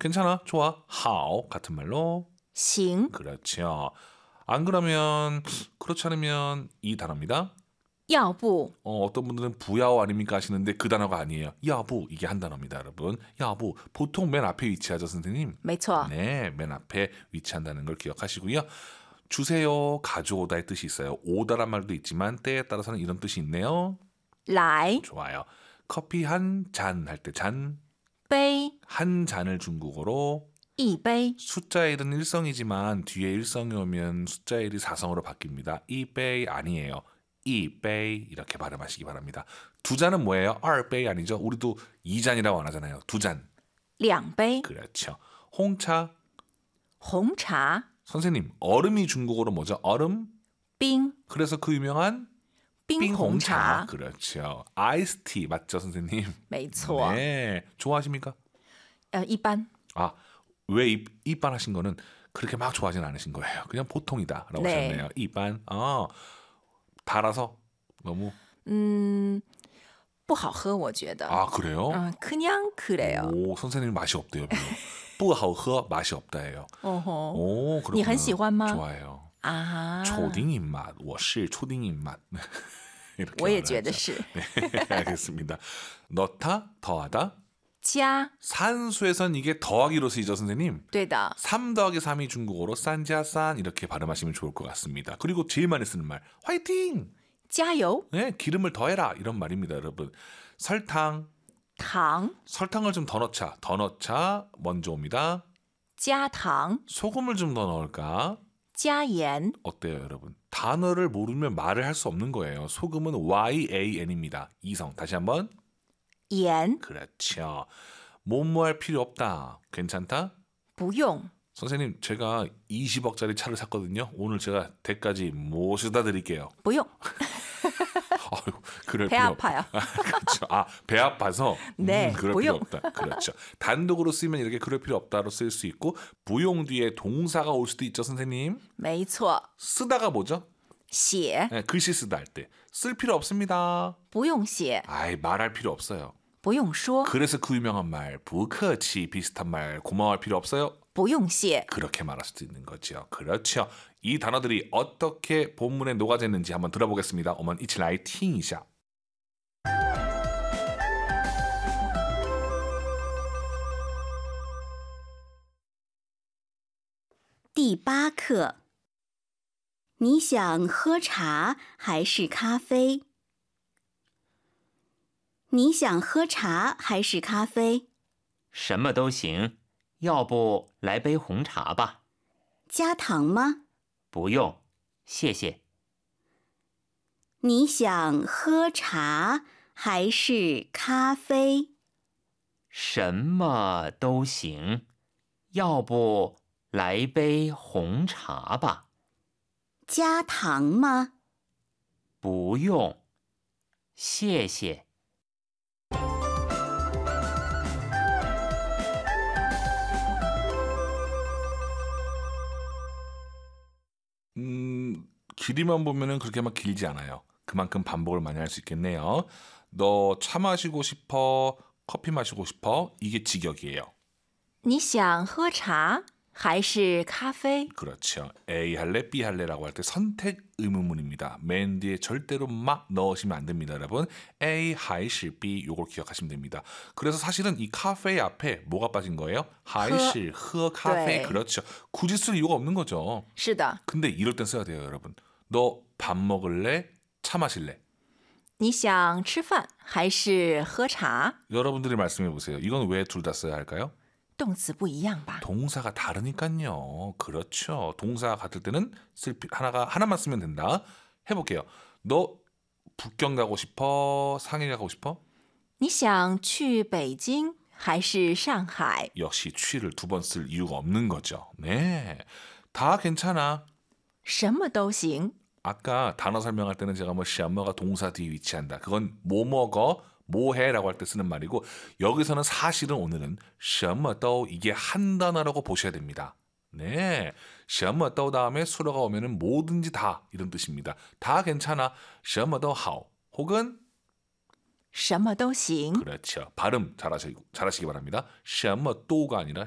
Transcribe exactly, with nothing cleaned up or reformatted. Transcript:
괜찮아, 좋아, 好 같은 말로 行 그렇죠. 안 그러면 그렇지 않으면 이 단어입니다. 要不 어, 어떤 분들은 부야오 아닙니까 하시는데 그 단어가 아니에요. 야부 이게 한 단어입니다, 여러분. 야부 보통 맨 앞에 위치하죠, 선생님. 没错 네, 맨 앞에 위치한다는 걸 기억하시고요. 주세요, 가져오다의 뜻이 있어요. 오다란 말도 있지만 때에 따라서는 이런 뜻이 있네요. 来 좋아요. 커피 한 잔 할 때 잔, 杯 한 잔을 중국어로 一杯 숫자 일은 일성이지만 뒤에 일성이 오면 숫자 일이 사성으로 바뀝니다. 이베이 아니에요. 이베이 이렇게 발음하시기 바랍니다. 두 잔은 뭐예요?二杯 아니죠? 우리도 이 잔이라고 안 하잖아요. 두 잔. 两杯 그렇죠. 홍차. 红茶 선생님, 얼음이 중국어로 뭐죠? 얼음? 冰 그래서 그 유명한 冰红茶 그렇죠. 아이스티 맞죠, 선생님? 没错 네. 좋아하십니까? 呃一般 아, 왜 이, 이반 하신 거는 그렇게 막 좋아하진 않으신 거예요. 그냥 보통이다라고 네. 하셨네요. 이반. 아, 달아서 너무. 嗯不好喝我觉得 아, 그래요? 음, 그냥 그래요 오, 선생님 맛이 없대요. 별로. 不好喝 맛이 없다예요. 어허. 오, 그렇구나. 你很喜欢吗 좋아해요. 아 초딩 입맛, 我是초딩 입맛. 이렇게 我也 말을 觉得 하죠. 是 네, 알겠습니다. 넣다, 더하다. 加 산수에선 이게 더하기로 쓰이죠, 선생님. 对的 삼 더하기 삼이 중국어로 싼자싼 이렇게 발음하시면 좋을 것 같습니다. 그리고 제일 많이 쓰는 말, 화이팅! 加油 네, 기름을 더해라 이런 말입니다, 여러분. 설탕, 糖 설탕을 좀 더 넣자, 더 넣자 먼저 옵니다. 加糖 소금을 좀 더 넣을까? 加盐 어때요, 여러분? 단어를 모르면 말을 할 수 없는 거예요. 소금은 와이에이엔입니다. 이성. 다시 한번. 盐 그렇죠. 뭐뭐할 필요 없다. 괜찮다? 不用 선생님, 제가 이십억짜리 차를 샀거든요. 오늘 제가 댁까지 모셔다 드릴게요. 不用 아유, 그럴 배 필요 아파요 없- 그렇죠. 아, 배 아파서 네, 음, 그럴 부용. 필요 없다. 그렇죠. 단독으로 쓰면 이렇게 그럴 필요 없다로 쓸 수 있고 부용 뒤에 동사가 올 수도 있죠, 선생님. 没错 쓰다가 뭐죠? 写 네, 글씨 쓰다 할 때 쓸 필요 없습니다. 不用写 아이, 말할 필요 없어요. 不用说 그래서 그 유명한 말, 부커치 비슷한 말, 고마워할 필요 없어요. 不用谢 그렇게 말할 수도 있는 거죠. 그렇죠. 이 단어들이 어떻게 본문에 녹아져 있는지 한번 들어보겠습니다. 我们一起来听一下. 第八课，你想喝茶还是咖啡？你想喝茶还是咖啡？ 什么都行，要不来杯红茶吧？ 加糖吗？ 不用，谢谢。 你想喝茶还是咖啡？ 什么都行，要不来杯红茶吧？ 加糖吗？ 不用，谢谢。 음, 길이만 보면은 그렇게 막 길지 않아요. 그만큼 반복을 많이 할 수 있겠네요. 너 차 마시고 싶어? 커피 마시고 싶어? 이게 직역이에요. 你想喝茶还是咖啡 그렇죠. A 할래, B 할래라고 할 때 선택 의문문입니다. 맨 뒤에 절대로 막 넣으시면 안 됩니다, 여러분. A, 还是 B 요걸 기억하시면 됩니다. 그래서 사실은 이 카페 앞에 뭐가 빠진 거예요? 还是喝咖啡 네. 그렇죠. 굳이 쓸 이유가 없는 거죠. 是的 근데 이럴 땐 써야 돼요, 여러분. 너 밥 먹을래? 차 마실래? 你想吃饭还是喝茶 여러분들이 말씀해 보세요. 이건 왜 둘 다 써야 할까요? 动词不一样吧 동사가 다르니까요. 그렇죠. 동사가 같을 때는 쓸 피- 하나가 하나만 쓰면 된다. 해볼게요. 너 북경 가고 싶어? 상해 가고 싶어? 你想去北京还是上海 역시 취를 두 번 쓸 이유가 없는 거죠. 네, 다 괜찮아. 什么都行 아까 단어 설명할 때는 제가 뭐 샤머가 동사 뒤에 위치한다. 그건 뭐 먹어, 뭐 해라고 할 때 쓰는 말이고 여기서는 사실은 오늘은 什么都 이게 한 단어라고 보셔야 됩니다. 네, 什么都 다음에 수로가 오면은 뭐든지 다 이런 뜻입니다. 다 괜찮아, 什么都好 혹은 什么都行 그렇죠. 발음 잘하시기, 잘하시기 바랍니다. 什么都가 아니라